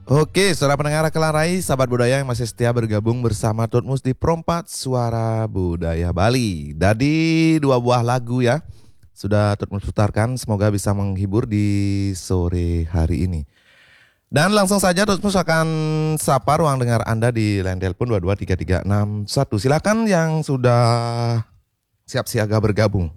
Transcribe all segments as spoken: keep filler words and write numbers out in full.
Oke, saudara pendengar Kelarai, sahabat budaya yang masih setia bergabung bersama Tutmus di Perompat Suara Budaya Bali. Dari dua buah lagu ya, sudah Tutmus putarkan, semoga bisa menghibur di sore hari ini. Dan langsung saja Tutmus akan sapa ruang dengar Anda di line telepon dua dua tiga tiga enam satu. Silakan yang sudah siap siaga bergabung.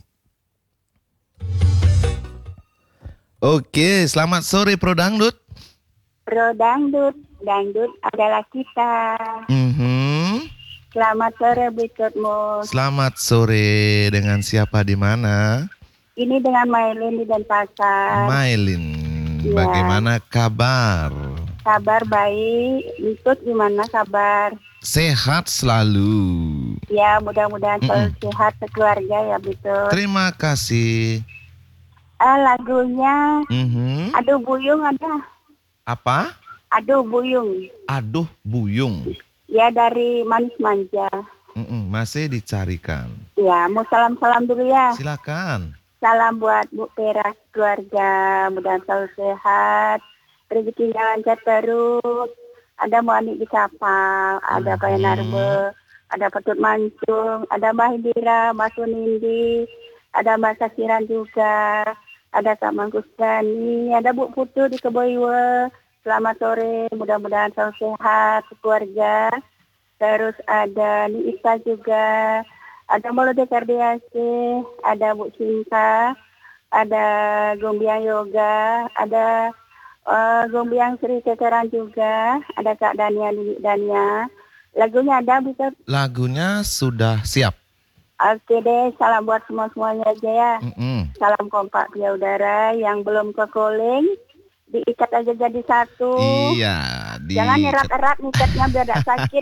Oke, selamat sore Pro Dangdut. Pro Dangdut, Dangdut adalah kita. Mm-hmm. Selamat sore Bu Tutmus. Selamat sore, dengan siapa di mana? Ini dengan Mailin di Denpasar. Mailin, ya. Bagaimana kabar? Kabar baik. Tutut gimana kabar? Sehat selalu. Ya, mudah-mudahan selalu Mm-mm. sehat sekeluarga ya Tutut. Terima kasih. Ah, lagunya Mm-hmm. Aduh Buyung ada. Apa? Aduh Buyung. Aduh Buyung. Ya, dari Manis Manja. Mm-mm, masih dicarikan. Ya, mau salam-salam dulu ya. Silakan. Salam buat Bu Pera keluarga, mudah selalu sehat, rezekinya lancar terus. Ada Mbak Anik di Sapang, ada Pak Narbe, ada Petut Mancung, ada Mbak Hindira, Mbak Sunindi, ada Mbak Sakiran juga, ada Kak Mangkusdani, ada Bu Putu di Keboiwe. Selamat sore, mudah-mudahan selalu sehat keluarga. Terus ada Niisa juga, ada Molode Kardiasi, ada Bu Cinta, ada Gombiang Yoga, ada uh, Gombiang Sri Kekeran juga, ada Kak Dania Lili Dania. Lagunya ada bisa? Lagunya sudah siap. Oke deh, salam buat semua-semuanya aja ya. Mm-mm. Salam kompak via udara yang belum ke calling, diikat aja jadi satu. Iya. Di... Jangan erat-erat ngikatnya biar tidak sakit.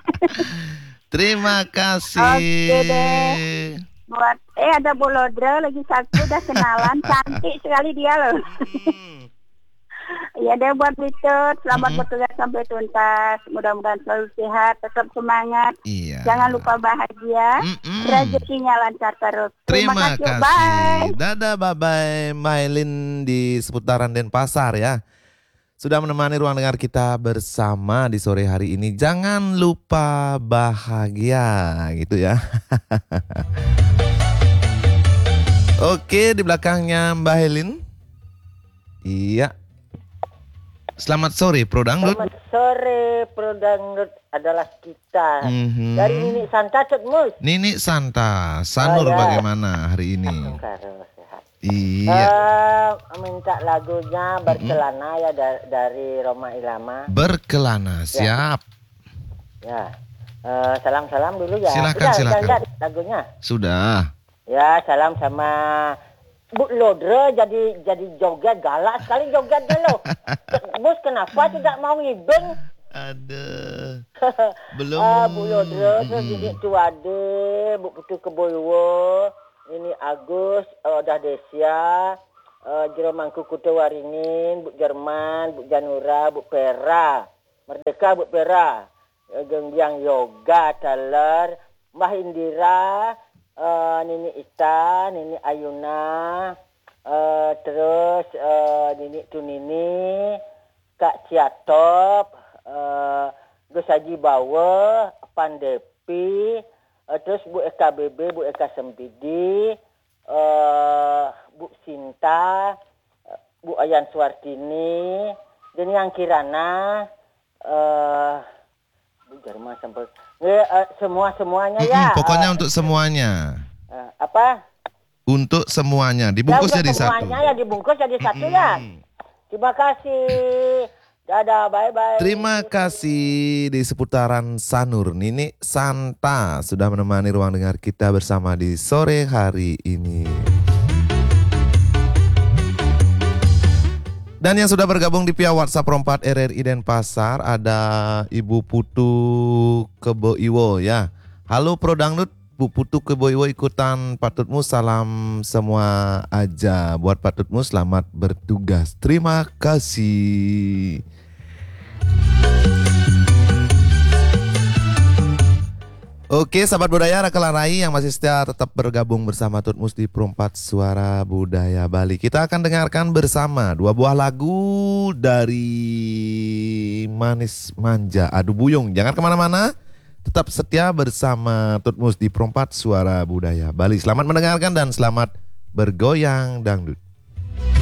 Terima kasih. Oke deh. Buat eh ada Bolodra lagi satu udah kenalan, cantik sekali dia loh. Hmm. Iya deh buat Richard, selamat Mm-mm. bertugas sampai tuntas. Mudah-mudahan selalu sehat, tetap semangat. Iya. Jangan lupa bahagia. Mm-mm. Rezekinya lancar terus. Terima, kasih. kasih. Bye. Dadah, bye-bye. Mailin di seputaran Denpasar ya. Sudah menemani ruang dengar kita bersama di sore hari ini. Jangan lupa bahagia gitu ya. Oke, di belakangnya Mbak Helin. Iya. Selamat sore Pro Dangdut. Selamat sore Pro Dangdut adalah kita. Mm-hmm. Dari Nini Santa Tutmus. Nini Santa, Sanur Oh, ya. Bagaimana hari ini? Karo, sehat. Iya. Uh, minta lagunya Berkelana ya da- dari Roma Irama. Berkelana, siap. Ya. Uh, salam-salam dulu ya. Silakan, Udah, silakan. udah, udah, lagunya. Sudah. Ya, salam sama Bu Lodre jadi jadi joget galak sekali joget dulu. Bos kenapa tidak mau ngibeng? Ada. Belum. Ah, Bu Lodre, Mm-mm. Didik Tuade, Bu Putu Keboiwo, ini Agus, uh, Dah Desia, uh, Jero Mangku Kutu Waringin, Bu Jerman, Bu Janura, Bu Pera, Merdeka Bu Pera, uh, Gengbiang Yoga, Taler, Mbah Indira, uh, Nini Ita, Nini Ayuna, uh, terus uh, Nini Tunini, Kak Ciatop, uh, Gus Haji Bawa, Pandepi, uh, terus Bu Eka B B, Bu Eka Sempidi, uh, Bu Sinta, uh, Bu Ayan Suartini, dan yang Kirana, uh, Bu Jerman sampai uh, semua semuanya ya. Mm-mm, pokoknya uh, untuk semuanya. uh, apa? Untuk semuanya. Dibungkus Ya, jadi satu. semuanya ya dibungkus jadi satu ya. Terima kasih. Dadah, bye-bye. Terima kasih di seputaran Sanur. Nini Santa sudah menemani ruang dengar kita bersama di sore hari ini. Dan yang sudah bergabung di via WhatsApp Perompat R R I Denpasar ada Ibu Putu Keboiwo ya. Halo Pro Dangdut, Bu Putu Keboiwo ikutan Patutmu, salam semua aja. Buat Patutmu selamat bertugas. Terima kasih. Oke, sahabat budaya Rakalan Rai yang masih setia tetap bergabung bersama Tutmus di Perempat Suara Budaya Bali. Kita akan dengarkan bersama dua buah lagu dari Manis Manja Adu Buyung. Jangan kemana-mana, tetap setia bersama Tutmus di Perempat Suara Budaya Bali. Selamat mendengarkan dan selamat bergoyang dangdut.